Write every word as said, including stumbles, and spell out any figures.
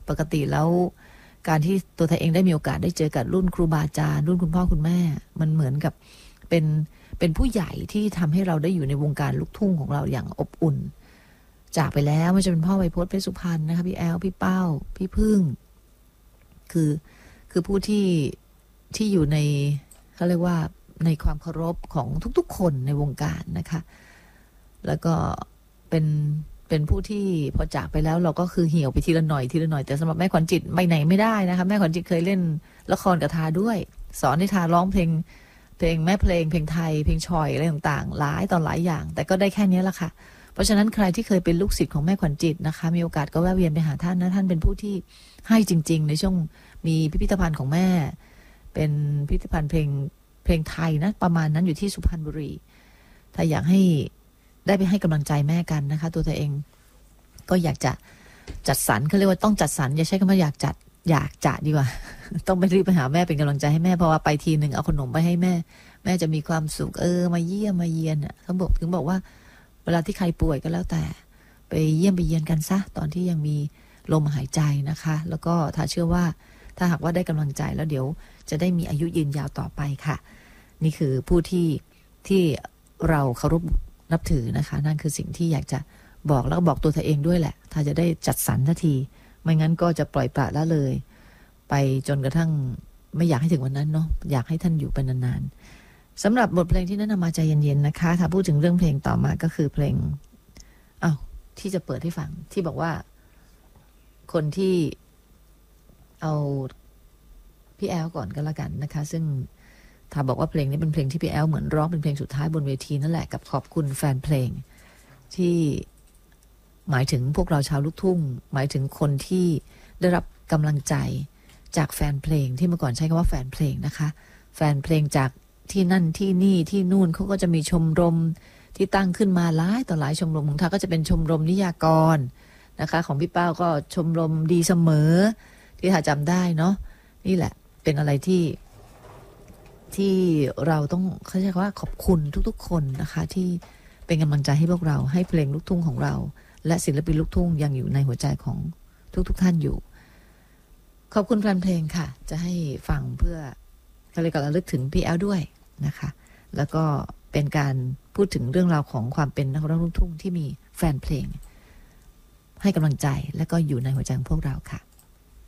ปกติแล้วการที่ตัวเธอเองได้มีโอกาสได้เจอกับรุ่นครูบาอาจารย์รุ่นคุณพ่อคุณแม่มันเหมือนกับเป็นเป็นผู้ใหญ่ที่ทำให้เราได้อยู่ในวงการลูกทุ่งของเราอย่างอบอุ่นจากไปแล้วไม่ว่าจะเป็นพ่อไวยพจน์เพชรสุพรรณนะคะพี่แอลพี่เป้าพี่พึ่งคือคือผู้ที่ที่อยู่ในเขาเรียกว่าในความเคารพของทุกๆคนในวงการนะคะแล้วก็เป็นเป็นผู้ที่พอจากไปแล้วเราก็คือเหี่ยวไปทีละหน่อยทีละหน่อยแต่สำหรับแม่ขวัญจิตไปไหนไม่ได้นะคะแม่ขวัญจิตเคยเล่นละครกับทาด้วยสอนให้ทาร้องเพลงเพลงแม่เพลงเพลงไทยเพลงชอยอะไรต่างๆหลายตอนหลายอย่างแต่ก็ได้แค่นี้แหละค่ะเพราะฉะนั้นใครที่เคยเป็นลูกศิษย์ของแม่ขวัญจิตนะคะมีโอกาสก็แวะเวียนไปหาท่านนะท่านเป็นผู้ที่ให้จริงๆในช่วงมีพิพิธภัณฑ์ของแม่เป็นพิพิธภัณฑ์เพลงเพลงไทยนะประมาณนั้นอยู่ที่สุพรรณบุรีถ้าอยากให้ได้ไปให้กำลังใจแม่กันนะคะตัวเธอเองก็อยากจะจัดสรรเขาเรียกว่าต้องจัดสรรอย่าใช้คำว่าอยากจัดอยากจะดีกว่า ต้องไปรีบไปหาแม่เป็นกำลังใจให้แม่เพราะว่าไปทีหนึ่งเอาขนมไปให้แม่แม่จะมีความสุขเออมาเยี่ยมมาเยียนอ่ะเขาบอกถึงบอกว่าเวลาที่ใครป่วยก็แล้วแต่ไปเยี่ยมไปเยียนกันซะตอนที่ยังมีลมหายใจนะคะแล้วก็ถ้าเชื่อว่าถ้าหากว่าได้กำลังใจแล้วเดี๋ยวจะได้มีอายุยืนยาวต่อไปค่ะนี่คือผู้ที่ที่เราเคารพนับถือนะคะนั่นคือสิ่งที่อยากจะบอกแล้วก็บอกตัวเธอเองด้วยแหละถ้าจะได้จัดสรรทันทีไม่งั้นก็จะปล่อยปละละเลยไปจนกระทั่งไม่อยากให้ถึงวันนั้นเนาะอยากให้ท่านอยู่เป็นนานๆสำหรับบทเพลงที่แนะนำมาใจเย็นๆนะคะถ้าพูดถึงเรื่องเพลงต่อมาก็คือเพลงอ้าวที่จะเปิดให้ฟังที่บอกว่าคนที่เอาพี่แอลก่อนก็แล้วกันนะคะซึ่งถ้าบอกว่าเพลงนี้เป็นเพลงที่พี่แอลเหมือนร้องเป็นเพลงสุดท้ายบนเวทีนั่นแหละกับขอบคุณแฟนเพลงที่หมายถึงพวกเราชาวลูกทุ่งหมายถึงคนที่ได้รับกำลังใจจากแฟนเพลงที่เมื่อก่อนใช้คำว่าแฟนเพลงนะคะแฟนเพลงจากที่นั่นที่นี่ที่นู่นเขาก็จะมีชมรมที่ตั้งขึ้นมาหลายต่อหลายชมรมของท่าก็จะเป็นชมรมนิยากรนะคะของพี่เป้าก็ชมรมดีเสมอที่ถ้าจำได้เนาะนี่แหละเป็นอะไรที่ที่เราต้องเขาเรียกว่าขอบคุณทุกๆคนนะคะที่เป็นกำลังใจให้พวกเราให้เพลงลูกทุ่งของเราและศิลปินลูกทุ่งยังอยู่ในหัวใจของทุกๆท่านอยู่ขอบคุณแฟนเพลงค่ะจะให้ฟังเพื่อเขาเรียกว่าระลึกถึงพี่แอลด้วยนะคะแล้วก็เป็นการพูดถึงเรื่องราวของความเป็นนักร้องลูกทุ่งที่มีแฟนเพลงให้กำลังใจและก็อยู่ในหัวใจของพวกเราค่ะ